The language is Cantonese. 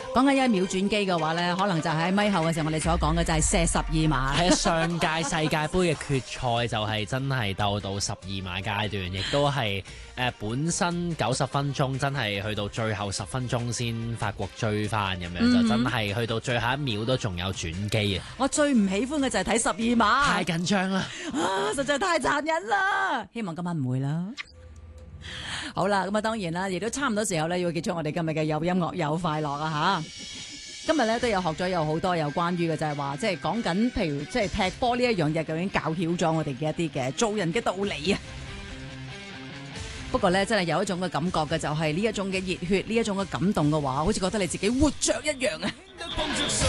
講緊1秒轉機嘅話咧，可能就喺咪後嘅時候，我哋所講嘅就係射12碼。 係啊，上屆世界盃嘅決賽就係真係鬥到12碼階段，亦都係本身90分鐘真係去到最後10分鐘先法國追翻咁樣，就真係去到最後1秒都仲有轉機啊！ 我最唔喜歡嘅就係睇12碼， 太緊張啦！ 實在太殘忍啦！希望今晚唔會啦。好啦，咁啊當然啦，亦都差唔多時候咧要結束我哋今日嘅有音樂有快樂啊吓！今日咧都有學咗有好多有關於嘅就係話，即係講緊譬如即係踢波呢一樣嘢，究竟教曉咗我哋嘅一啲嘅做人嘅道理啊！不過咧真係有一種嘅感覺嘅，就係呢一種嘅熱血，呢一種嘅感動嘅話，好似覺得你自己活着一樣啊！